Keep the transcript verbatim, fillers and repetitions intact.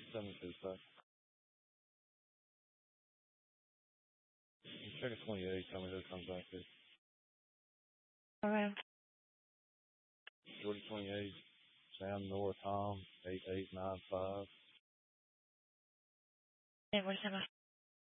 seven two five. Check a twenty-eight, tell me who comes back here. Alright. Georgia twenty-eight, Sam North Tom, eight eight nine five. Hey, what is that?